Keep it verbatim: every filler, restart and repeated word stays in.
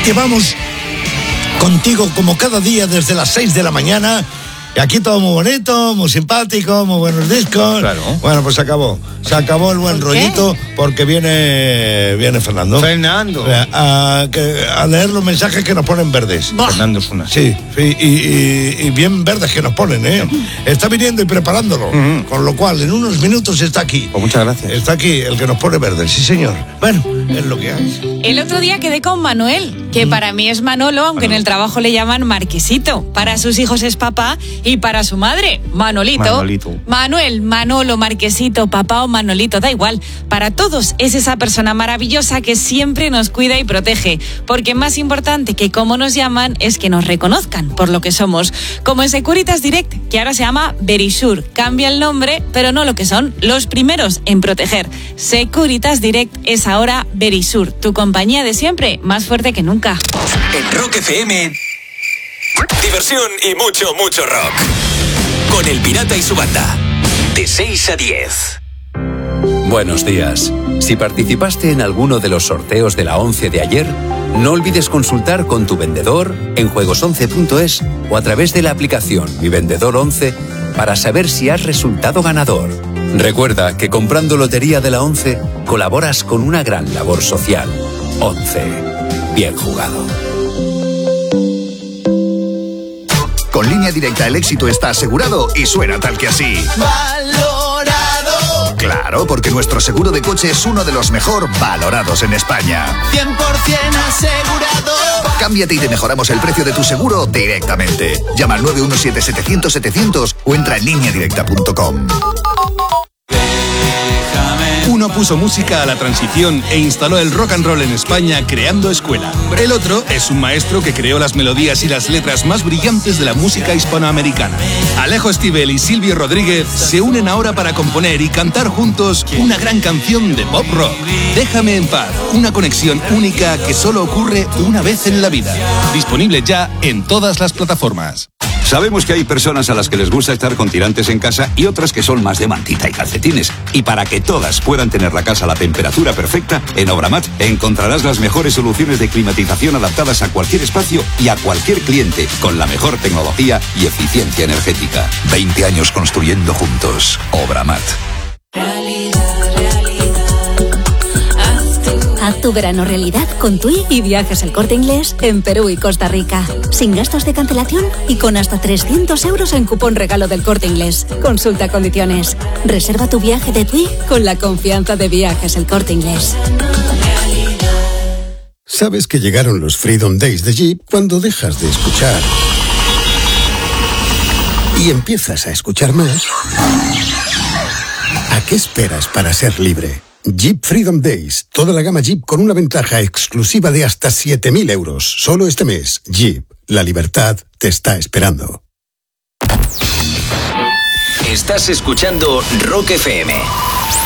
que vamos contigo como cada día desde las seis de la mañana. Y aquí todo muy bonito, muy simpático, muy buenos discos. Claro. Bueno, pues se acabó. Se acabó el buen rollito porque viene viene Fernando. Fernando. A, a, que, a leer los mensajes que nos ponen verdes. Bah. Fernando es una. Sí, sí y, y, y bien verdes que nos ponen, ¿eh? Está viniendo y preparándolo. Uh-huh. Con lo cual, en unos minutos está aquí. Pues muchas gracias. Está aquí el que nos pone verdes, sí señor. Bueno, es lo que hay. El otro día quedé con Manuel, que para mí es Manolo, aunque Manolo. En el trabajo le llaman Marquesito. Para sus hijos es papá y para su madre, Manolito. Manolito. Manuel, Manolo, Marquesito, papá o Manolito, da igual. Para todos es esa persona maravillosa que siempre nos cuida y protege. Porque más importante que cómo nos llaman es que nos reconozcan por lo que somos. Como en Securitas Direct, que ahora se llama Verisure. Cambia el nombre, pero no lo que son. Los primeros en proteger. Securitas Direct es ahora Verisure. Tu compañía de siempre, más fuerte que nunca. En Rock F M, diversión y mucho, mucho rock. Con El Pirata y su banda. De seis a diez. Buenos días. Si participaste en alguno de los sorteos de la once de ayer, no olvides consultar con tu vendedor en juegos once punto es o a través de la aplicación Mi Vendedor once para saber si has resultado ganador. Recuerda que comprando Lotería de la once colaboras con una gran labor social. once. Bien jugado. Con Línea Directa el éxito está asegurado y suena tal que así. ¡Valorado! Claro, porque nuestro seguro de coche es uno de los mejor valorados en España. cien por ciento asegurado. Cámbiate y te mejoramos el precio de tu seguro directamente. Llama al nueve uno siete, setecientos, setecientos o entra en línea directa punto com. Uno puso música a la transición e instaló el rock and roll en España creando escuela. El otro es un maestro que creó las melodías y las letras más brillantes de la música hispanoamericana. Alejo Stivel y Silvio Rodríguez se unen ahora para componer y cantar juntos una gran canción de pop rock. Déjame en paz, una conexión única que solo ocurre una vez en la vida. Disponible ya en todas las plataformas. Sabemos que hay personas a las que les gusta estar con tirantes en casa y otras que son más de mantita y calcetines. Y para que todas puedan tener la casa a la temperatura perfecta, en Obramat encontrarás las mejores soluciones de climatización adaptadas a cualquier espacio y a cualquier cliente, con la mejor tecnología y eficiencia energética. veinte años construyendo juntos. Obramat. Haz tu verano realidad con TUI y Viajes El Corte Inglés en Perú y Costa Rica. Sin gastos de cancelación y con hasta trescientos euros en cupón regalo del Corte Inglés. Consulta condiciones. Reserva tu viaje de TUI con la confianza de Viajes El Corte Inglés. Sabes que llegaron los Freedom Days de Jeep cuando dejas de escuchar y empiezas a escuchar más. ¿A qué esperas para ser libre? Jeep Freedom Days. Toda la gama Jeep con una ventaja exclusiva de hasta siete mil euros. Solo este mes. Jeep. La libertad te está esperando. Estás escuchando Rock F M.